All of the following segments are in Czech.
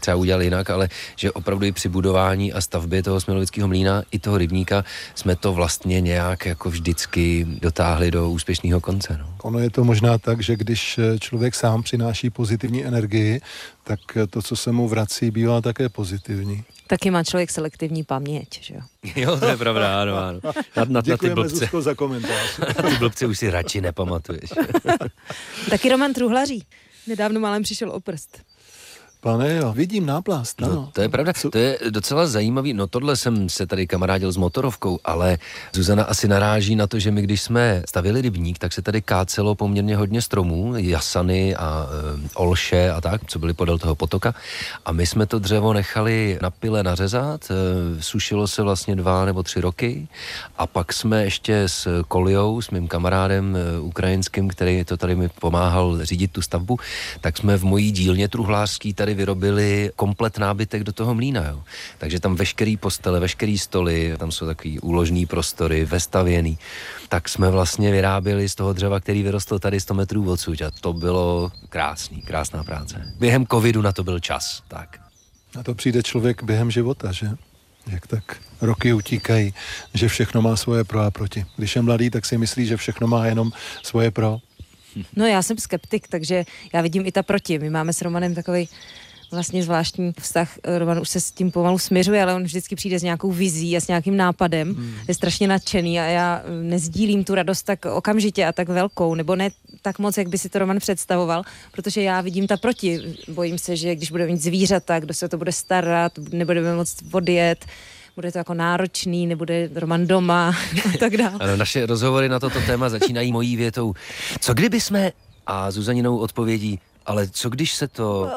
třeba udělali jinak, ale že opravdu i při budování a stavbě toho Smilovického mlýna i toho rybníka jsme to vlastně nějak jako vždycky dotáhli do úspěšného konce. No. Ono je to možná tak, že když člověk sám přináší pozitivní energii, tak to, co se mu vrací, bývá také pozitivní. Taky má člověk selektivní paměť, že jo? Jo, to je pravda, ano. Děkujeme, Zuzko, za komentář. Na ty blbce už si radši nepamatuješ. Taky Roman Truhlaří. Nedávno málem přišel o prst. Pane jo, vidím náplast, ano. No, to je pravda, to je docela zajímavý, no tohle jsem se tady kamarádil s motorovkou, ale Zuzana asi naráží na to, že my když jsme stavili rybník, tak se tady kácelo poměrně hodně stromů, jasany a olše a tak, co byly podél toho potoka a my jsme to dřevo nechali na pile nařezat, sušilo se vlastně 2 nebo 3 roky a pak jsme ještě s Koljou, s mým kamarádem ukrajinským, který to tady mi pomáhal řídit tu stavbu, tak jsme v mojí dílně truhlářský tady vyrobili komplet nábytek do toho mlýna, jo. Takže tam veškerý postele, veškerý stoly, tam jsou takový úložný prostory, vestavěný. Tak jsme vlastně vyráběli z toho dřeva, který vyrostl tady 100 metrů odsud a to bylo krásná práce. Během covidu na to byl čas, tak. A to přijde člověk během života, že? Jak tak roky utíkají, že všechno má svoje pro a proti. Když je mladý, tak si myslí, že všechno má jenom svoje pro. No já jsem skeptik, takže já vidím i ta proti. My máme s Romanem takovej vlastně zvláštní vztah. Roman už se s tím pomalu smiřuje, ale on vždycky přijde s nějakou vizí a s nějakým nápadem. Je strašně nadšený a já nezdílím tu radost tak okamžitě a tak velkou, nebo ne tak moc, jak by si to Roman představoval, protože já vidím ta proti. Bojím se, že když budeme mít zvířata, kdo se to bude starat, nebudeme moct odjet, bude to jako náročný, nebude Roman doma a tak dále. Ano, naše rozhovory na toto téma začínají mojí větou. Co kdyby jsme, a Zuzaninou odpovědí, ale co když se to...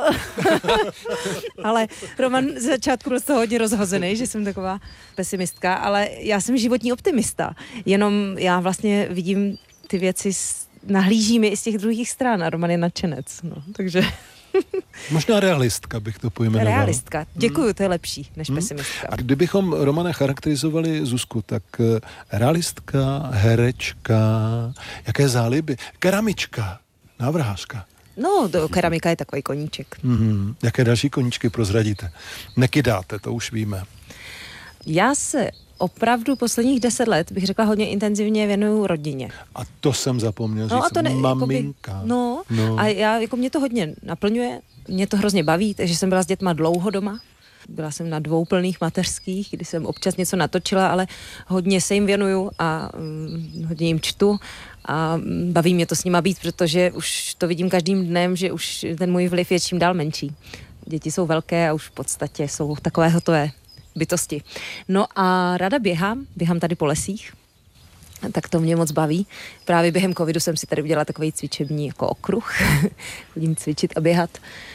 Ale Roman z začátku byl z toho hodně rozhozený, že jsem taková pesimistka, ale já jsem životní optimista. Jenom já vlastně vidím ty věci, nahlížím je i z těch druhých stran a Roman je nadšenec. No, takže... Možná realistka bych to pojmenoval. Realistka. Děkuju, to je lepší než pesimistka. A kdybychom, Romane, charakterizovali Zuzku, tak realistka, herečka, jaké záliby? Keramička, návrhářka. No, keramika je takový koníček. Jaké další koníčky prozradíte? Nekydáte, to už víme. Já se opravdu posledních 10 let, bych řekla, hodně intenzivně věnuju rodině. A to jsem zapomněl říct, no, a to ne, maminka. Jakoby, no, a já, jako mě to hodně naplňuje, mě to hrozně baví, takže jsem byla s dětma dlouho doma. Byla jsem na 2 plných mateřských, kdy jsem občas něco natočila, ale hodně se jim věnuju a hodně jim čtu a baví mě to s nima být, protože už to vidím každým dnem, že už ten můj vliv je čím dál menší. Děti jsou velké a už v podstatě jsou takové hotové bytosti. No a ráda běhám tady po lesích, tak to mě moc baví. Právě během covidu jsem si tady udělala takový cvičební jako okruh. Chodím cvičit a běhat.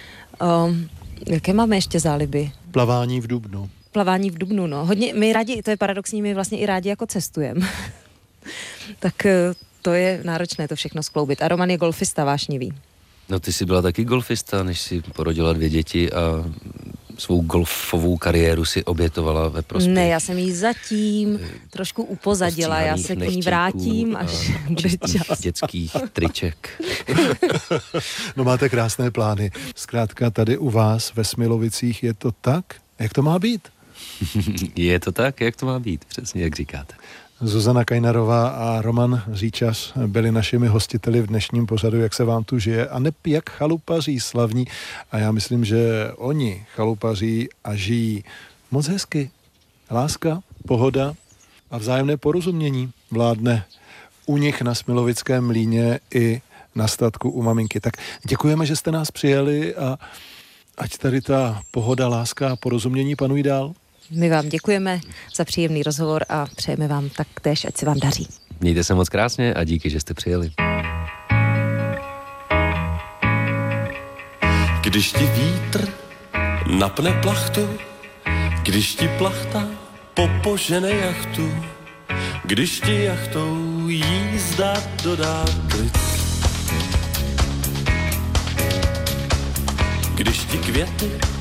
Jaké máme ještě záliby? Plavání v Dubnu. Plavání v Dubnu, no. Hodně, my rádi, to je paradoxní, my vlastně i rádi jako cestujeme. Tak to je náročné to všechno skloubit. A Roman je golfista vášnivý. No ty jsi byla taky golfista, než si porodila 2 děti a svou golfovou kariéru si obětovala ve prospěch. Ne, já jsem jí zatím trošku upozadila, já se k ní vrátím, až bude čas. Dětských triček. No máte krásné plány. Zkrátka tady u vás ve Smilovicích je to tak, jak to má být? Je to tak, jak to má být, přesně jak říkáte. Zuzana Kajnarová a Roman Říčař byli našimi hostiteli v dnešním pořadu, jak se vám tu žije, a neb jak chalupaří slavní. A já myslím, že oni chalupaří a žijí moc hezky. Láska, pohoda a vzájemné porozumění vládne u nich na Smilovickém mlýně i na statku u maminky. Tak děkujeme, že jste nás přijeli a ať tady ta pohoda, láska a porozumění panují dál. My vám děkujeme za příjemný rozhovor a přejeme vám taktéž, ať se vám daří. Mějte se moc krásně a díky, že jste přijeli. Když ti vítr napne plachtu, když ti plachta popožene jachtu, když ti jachtou jízda dodá klid, když ti květy